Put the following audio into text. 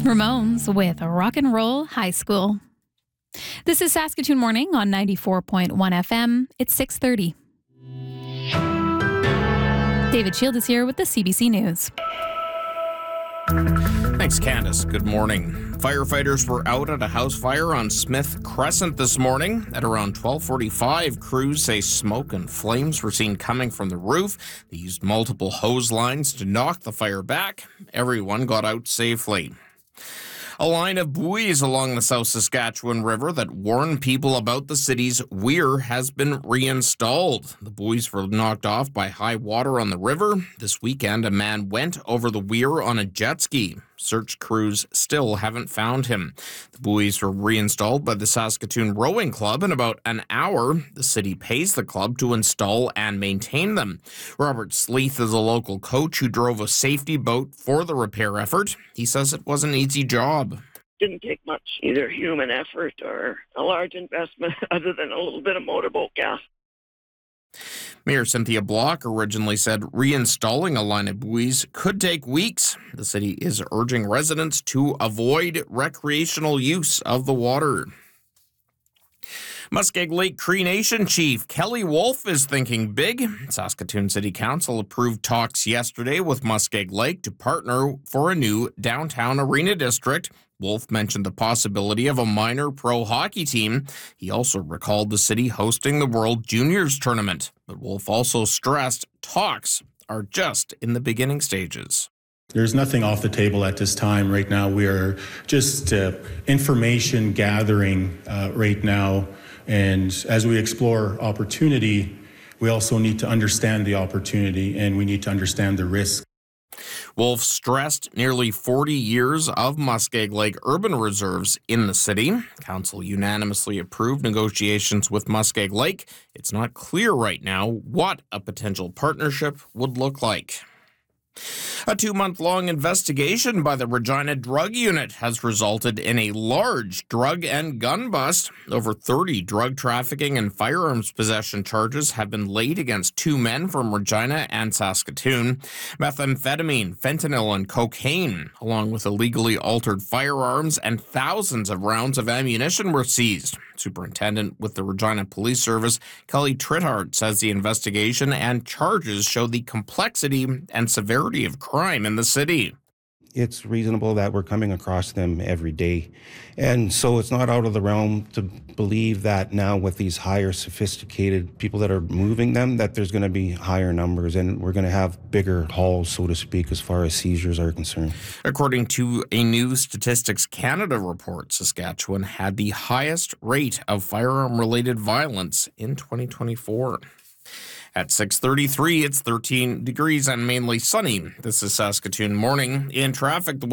Ramones with Rock and Roll High School. This is Saskatoon Morning on 94.1 FM. It's 6:30. David Shield is here with the CBC News. Thanks, Candace. Good morning. Firefighters were out at a house fire on Smith Crescent this morning. At around 12:45, crews say smoke and flames were seen coming from the roof. They used multiple hose lines to knock the fire back. Everyone got out safely. A line of buoys along the South Saskatchewan River that warn people about the city's weir has been reinstalled. The buoys were knocked off by high water on the river. This weekend, a man went over the weir on a jet ski. Search crews still haven't found him. The buoys were reinstalled by the Saskatoon Rowing Club in about an hour. The city pays the club to install and maintain them. Robert Sleeth is a local coach who drove a safety boat for the repair effort. He says it was an easy job. Didn't take much, either human effort or a large investment other than a little bit of motorboat gas. Mayor Cynthia Block originally said reinstalling a line of buoys could take weeks. The city is urging residents to avoid recreational use of the water. Muskeg Lake Cree Nation Chief Kelly Wolf is thinking big. Saskatoon City Council approved talks yesterday with Muskeg Lake to partner for a new downtown arena district. Wolf mentioned the possibility of a minor pro hockey team. He also recalled the city hosting the World Juniors Tournament. But Wolf also stressed talks are just in the beginning stages. There's nothing off the table at this time. Right now, we are just information gathering right now. And as we explore opportunity, we also need to understand the opportunity and we need to understand the risk. Wolf stressed nearly 40 years of Muskeg Lake urban reserves in the city. Council unanimously approved negotiations with Muskeg Lake. It's not clear right now what a potential partnership would look like. A 2-month-long investigation by the Regina Drug Unit has resulted in a large drug and gun bust. Over 30 drug trafficking and firearms possession charges have been laid against 2 men from Regina and Saskatoon. Methamphetamine, fentanyl, and cocaine, along with illegally altered firearms and thousands of rounds of ammunition were seized. Superintendent with the Regina Police Service, Kelly Trithart, says the investigation and charges show the complexity and severity of crime in the city. It's reasonable that we're coming across them every day. And so it's not out of the realm to believe that now with these higher sophisticated people that are moving them, that there's going to be higher numbers and we're going to have bigger hauls, so to speak, as far as seizures are concerned. According to a new Statistics Canada report, Saskatchewan had the highest rate of firearm-related violence in 2024. At 6:33, it's 13 degrees and mainly sunny. This is Saskatoon Morning. In traffic, the